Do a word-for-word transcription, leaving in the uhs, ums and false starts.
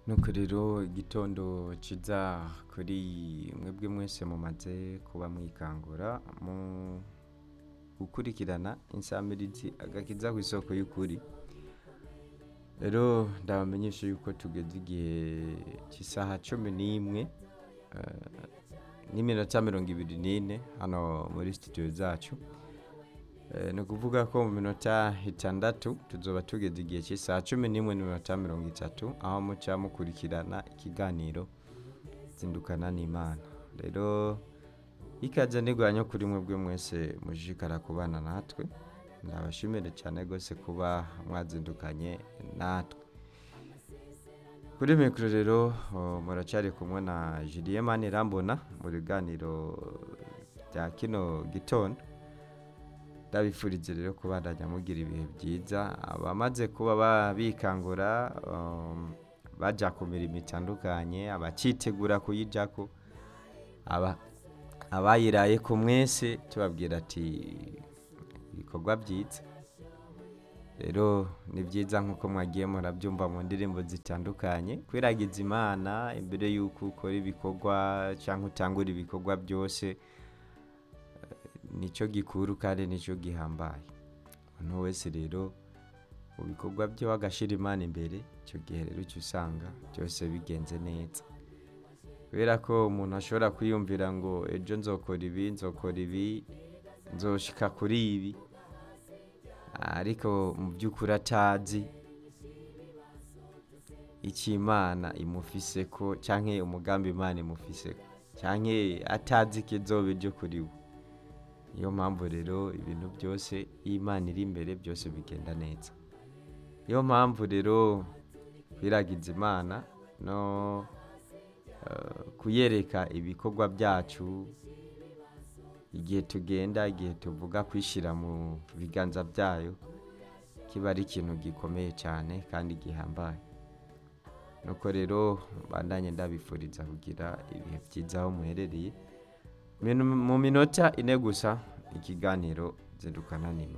nuko rero igitondo ciza kuri mwebwe mwese mumaze kuba mwikangura mu gukurikirana insamirizi agakiza ku isoko y'ukuri. Rero ndabamenyesha yuko tugeze igihe cy'isaha cumi n'imwe eh, n'iminota mirongo ibiri n'ine hano muri studio zacu. Eh, ni ukuvuga ko mu minota itandatu tuzoba tugeze igihe cy'isaha cumi n'imwe n'iminota mirongo itatu aho muca mukurikirana ikiganiro zindukana n'Imana. Rero ikaze nigwanyo kuri mwebwe mwese mujikara kubana natwe. Ndabashimire cyane gose kuba mwazindukanye natwe. Kuri mikro rero oh, muracari kumwe na Julien Manirambona mu biganiro bya kino gitondo. Ndabifurize rero kubandanya mugira ibihe byiza abamaze kuba babikangura um, baja ku mirimo itandukanye abacitegura kuyijako aba abayiraye ku mwese tubabwira ati ibikorwa byiza. Rero ni byiza nkuko mwagiye murabyumva mu ndirimbo zitandukanye kwiragiza Imana imbere yuko ukora ibikorwa cyangwa utangura ibikorwa byose. Nico gikuru kandi nico gihambaye. Umuntu wese rero mu bikorwa byo agashira Imana imbere cyo gihe rero cyusanga byose bigenze neza. Kubera ko umuntu ashobora kwiyumvira ngo ejo nzokora ibi nzokora ibi nzoshika kuri ibi ariko mu by'ukuri atazi iki Imana imufise ko canke umugambi Imana imufise canke atazi kizobe byo kuri we. Iyo mpamvu rero ibintu byose Imana iri imbere byose bigenda neza. Iyo mpamvu rero kwiragiza Imana no uh, kuyereka ibikorwa byacu igihe tugenda igihe tuvuga kwishira mu biganza byayo kiba ari ikintu gikomeye cyane kandi gihambaye. Nuko rero bandanye ndabifuriza kugira ibihe byiza aho muherereye. Mu minota ine gusa ikiganiro zindukana n'Imana.